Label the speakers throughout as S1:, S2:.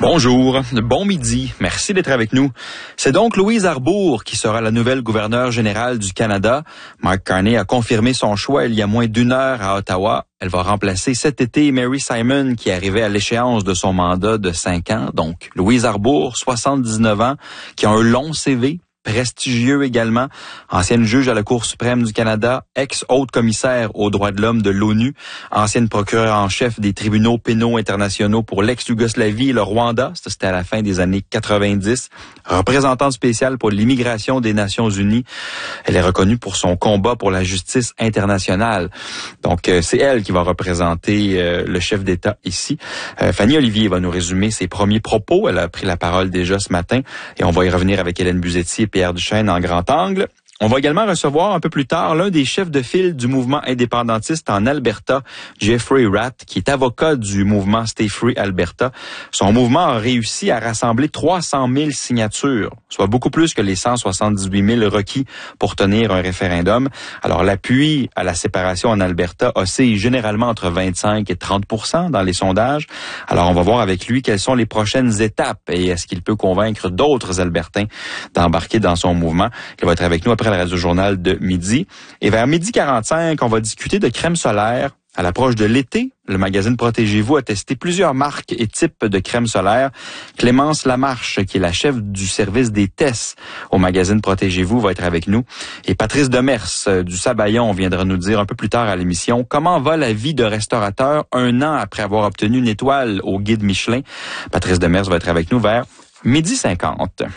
S1: Bonjour, bon midi, merci d'être avec nous. C'est donc Louise Arbour qui sera la nouvelle gouverneure générale du Canada. Mark Carney a confirmé son choix il y a moins d'une heure à Ottawa. Elle va remplacer cet été Mary Simon qui arrivait à l'échéance de son mandat de 5 ans. Donc Louise Arbour, 79 ans, qui a un long CV. Prestigieux également, ancienne juge à la Cour suprême du Canada, ex-haute commissaire aux droits de l'homme de l'ONU, ancienne procureure en chef des tribunaux pénaux internationaux pour l'ex-Yougoslavie et le Rwanda, c'était à la fin des années 90, représentante spéciale pour l'immigration des Nations Unies. Elle est reconnue pour son combat pour la justice internationale. Donc, c'est elle qui va représenter le chef d'État ici. Fanny Olivier va nous résumer ses premiers propos. Elle a pris la parole déjà ce matin et on va y revenir avec Hélène Buzetti et Pierre Duchesne en grand angle. On va également recevoir un peu plus tard l'un des chefs de file du mouvement indépendantiste en Alberta, Jeffrey Ratt, qui est avocat du mouvement Stay Free Alberta. Son mouvement a réussi à rassembler 300 000 signatures, soit beaucoup plus que les 178 000 requis pour tenir un référendum. Alors l'appui à la séparation en Alberta oscille généralement entre 25 et 30 % dans les sondages. Alors on va voir avec lui quelles sont les prochaines étapes et est-ce qu'il peut convaincre d'autres Albertains d'embarquer dans son mouvement. Il va être avec nous après le radio-journal de midi. Et vers 12h45, on va discuter de crème solaire. À l'approche de l'été, le magazine Protégez-vous a testé plusieurs marques et types de crème solaire. Clémence Lamarche, qui est la chef du service des tests au magazine Protégez-vous, va être avec nous. Et Patrice Demers du Sabayon viendra nous dire un peu plus tard à l'émission comment va la vie de restaurateur 1 an après avoir obtenu une étoile au guide Michelin. Patrice Demers va être avec nous vers 12h50.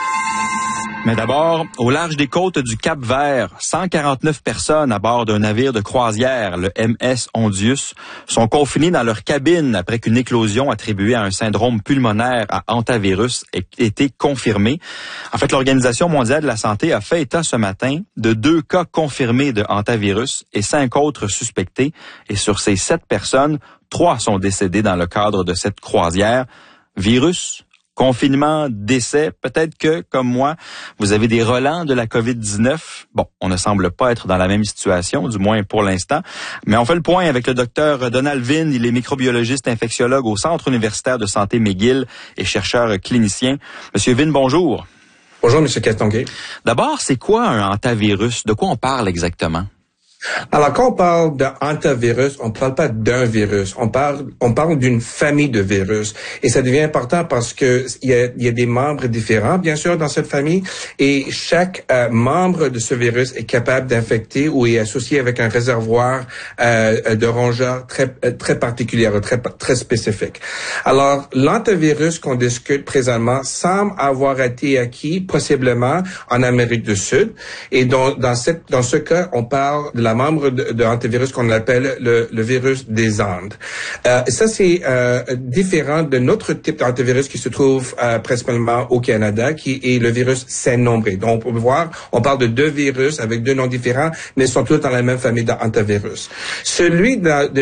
S1: Mais d'abord, au large des côtes du Cap-Vert, 149 personnes à bord d'un navire de croisière, le MS Ondius, sont confinées dans leur cabine après qu'une éclosion attribuée à un syndrome pulmonaire à hantavirus ait été confirmée. En fait, l'Organisation mondiale de la santé a fait état ce matin de 2 cas confirmés de hantavirus et 5 autres suspectés. Et sur ces 7 personnes, 3 sont décédées dans le cadre de cette croisière. Virus, confinement, décès, peut-être que, comme moi, vous avez des relents de la COVID-19. Bon, on ne semble pas être dans la même situation, du moins pour l'instant. Mais on fait le point avec le docteur Donald Vin. Il est microbiologiste infectiologue au Centre universitaire de santé McGill et chercheur clinicien. Monsieur Vin, bonjour.
S2: Bonjour, Monsieur Castonguay.
S1: D'abord, c'est quoi un hantavirus? De quoi on parle exactement?
S2: Alors, quand on parle de hantavirus, on ne parle pas d'un virus. On parle d'une famille de virus. Et ça devient important parce que il y a des membres différents, bien sûr, dans cette famille. Et chaque membre de ce virus est capable d'infecter ou est associé avec un réservoir de rongeurs très particulier, très spécifique. Alors, l'hantavirus qu'on discute présentement semble avoir été acquis possiblement en Amérique du Sud. Et dans ce cas, on parle de la membre de hantavirus qu'on appelle le virus des Andes. Ça, c'est différent de notre type d'hantavirus qui se trouve principalement au Canada, qui est le virus Saint-Nombré. Donc, on peut voir, on parle de 2 virus avec 2 noms différents, mais ils sont tous dans la même famille d'hantavirus. Celui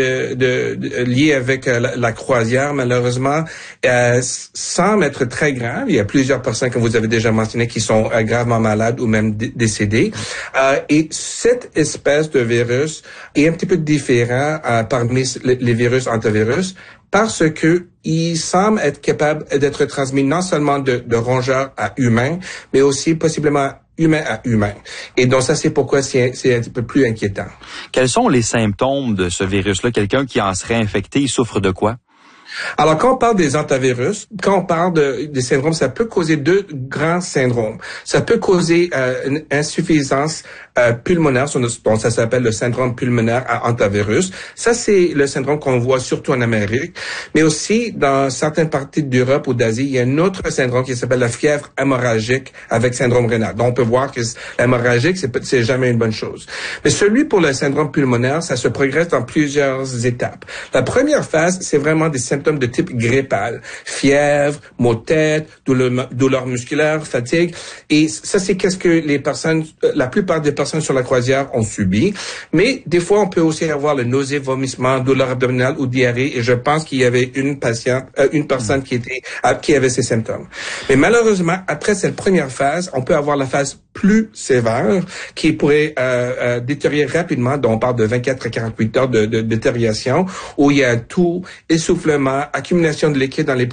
S2: lié avec la croisière, malheureusement, semble être très grave. Il y a plusieurs personnes, comme vous avez déjà mentionné, qui sont gravement malades ou même décédées. Et cette espèce de virus est un petit peu différent parmi les virus hantavirus parce que il semble être capable d'être transmis non seulement de rongeurs à humains, mais aussi possiblement humain à humain. Et donc ça, c'est pourquoi c'est un petit peu plus inquiétant.
S1: Quels sont les symptômes de ce virus-là? Quelqu'un qui en serait infecté, il souffre de quoi?
S2: Alors, quand on parle des hantavirus, quand on parle des syndromes, ça peut causer 2 grands syndromes. Ça peut causer une insuffisance pulmonaire, donc ça s'appelle le syndrome pulmonaire à hantavirus. Ça, c'est le syndrome qu'on voit surtout en Amérique. Mais aussi, dans certaines parties d'Europe ou d'Asie, il y a un autre syndrome qui s'appelle la fièvre hémorragique avec syndrome rénal. Donc, on peut voir que l'hémorragique, c'est jamais une bonne chose. Mais celui pour le syndrome pulmonaire, ça se progresse dans plusieurs étapes. La première phase, c'est vraiment des symptômes de type grippal, fièvre, maux de tête, douleur musculaire, fatigue. Et ça, c'est qu'est-ce que la plupart des personnes sur la croisière ont subi. Mais des fois, on peut aussi avoir le nausée, vomissement, douleur abdominale ou diarrhée. Et je pense qu'il y avait une personne qui avait ces symptômes. Mais malheureusement, après cette première phase, on peut avoir la phase plus sévère qui pourrait détériorer rapidement. Donc, on parle de 24 à 48 heures de détérioration où il y a tout, essoufflement, accumulation de liquide dans les